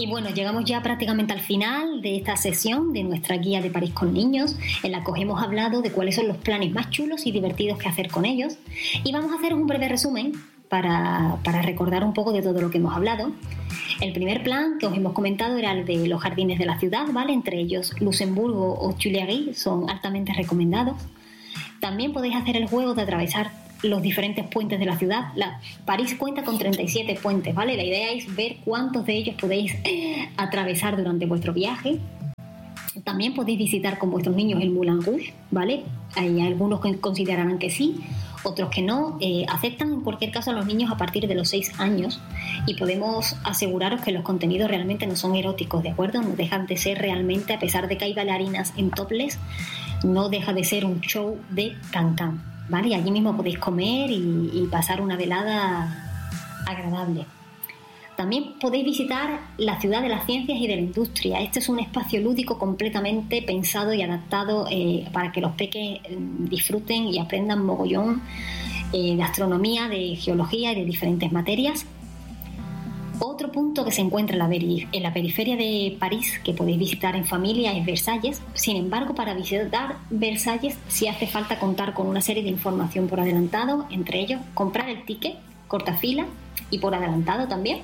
Y bueno, llegamos ya prácticamente al final de esta sesión de nuestra guía de París con niños, en la que os hemos hablado de cuáles son los planes más chulos y divertidos que hacer con ellos. Y vamos a hacer un breve resumen para recordar un poco de todo lo que hemos hablado. El primer plan que os hemos comentado era el de los jardines de la ciudad, ¿vale? Entre ellos Luxemburgo o Tuileries son altamente recomendados. También podéis hacer el juego de atravesar los diferentes puentes de la ciudad. París cuenta con 37 puentes, ¿vale? La idea es ver cuántos de ellos podéis atravesar durante vuestro viaje. También podéis visitar con vuestros niños el Moulin Rouge, ¿vale? Hay algunos que considerarán que sí, otros que no. Aceptan en cualquier caso a los niños a partir de los 6 años y podemos aseguraros que los contenidos realmente no son eróticos, ¿de acuerdo? No dejan de ser realmente, a pesar de que hay bailarinas en topless, no deja de ser un show de can-can, ¿vale? Y allí mismo podéis comer y pasar una velada agradable. También podéis visitar la ciudad de las ciencias y de la industria. Este es un espacio lúdico completamente pensado y adaptado para que los peques disfruten y aprendan mogollón de astronomía, de geología y de diferentes materias. Otro punto que se encuentra en la periferia de París, que podéis visitar en familia, es Versalles. Sin embargo, para visitar Versalles sí hace falta contar con una serie de información por adelantado, entre ellos comprar el ticket, cortafila y por adelantado también.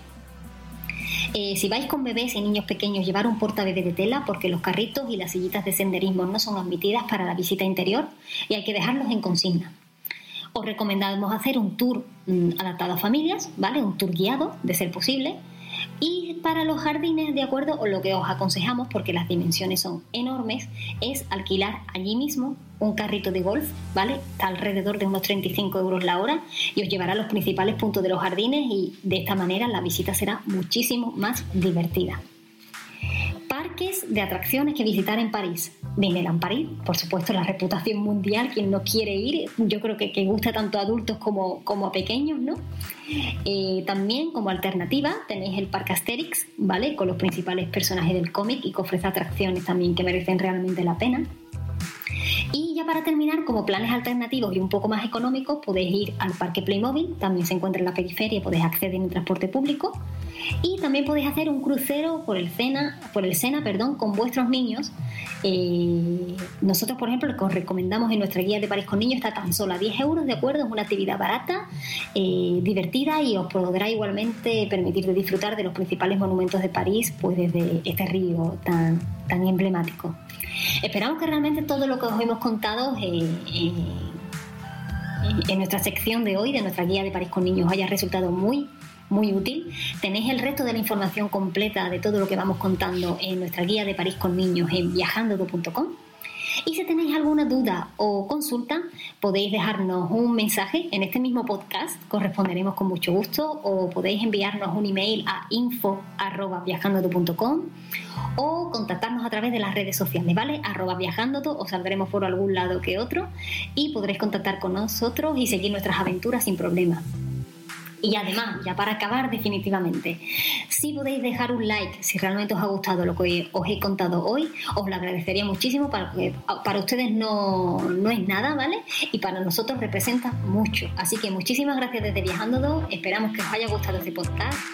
Si vais con bebés y niños pequeños, llevar un portabebé de tela, porque los carritos y las sillitas de senderismo no son admitidas para la visita interior y hay que dejarlos en consigna. Os recomendamos hacer un tour adaptado a familias, ¿vale? Un tour guiado, de ser posible. Y para los jardines, de acuerdo, o lo que os aconsejamos, porque las dimensiones son enormes, es alquilar allí mismo un carrito de golf, ¿vale? Está alrededor de unos 35 euros la hora y os llevará a los principales puntos de los jardines y de esta manera la visita será muchísimo más divertida. Parques de atracciones que visitar en París. Disneyland París, por supuesto, la reputación mundial, quien no quiere ir, yo creo que gusta tanto a adultos como a pequeños, ¿no? También como alternativa tenéis el Parque Asterix, ¿vale? Con los principales personajes del cómic y que ofrece atracciones también que merecen realmente la pena. Y ya para terminar, como planes alternativos y un poco más económicos, podéis ir al Parque Playmobil, también se encuentra en la periferia y podéis acceder en transporte público. Y también podéis hacer un crucero por el Sena, con vuestros niños. Nosotros, por ejemplo, lo que os recomendamos en nuestra guía de París con niños está tan solo a 10 euros, ¿de acuerdo? Es una actividad barata, divertida y os podrá igualmente permitir de disfrutar de los principales monumentos de París, pues desde este río tan emblemático. Esperamos que realmente todo lo que os hemos contado en nuestra sección de hoy, de nuestra guía de París con niños, haya resultado muy útil. Tenéis el resto de la información completa de todo lo que vamos contando en nuestra guía de París con niños en viajandodo.com. Y si tenéis alguna duda o consulta, podéis dejarnos un mensaje en este mismo podcast, corresponderemos con mucho gusto, o podéis enviarnos un email a info@viajandodo.com o contactarnos a través de las redes sociales, ¿vale? @viajandodo, os saldremos por algún lado que otro y podréis contactar con nosotros y seguir nuestras aventuras sin problema. Y además, ya para acabar definitivamente, si podéis dejar un like, si realmente os ha gustado lo que os he contado hoy, os lo agradecería muchísimo, porque para ustedes no es nada, ¿vale? Y para nosotros representa mucho. Así que muchísimas gracias desde Viajando, esperamos que os haya gustado este podcast.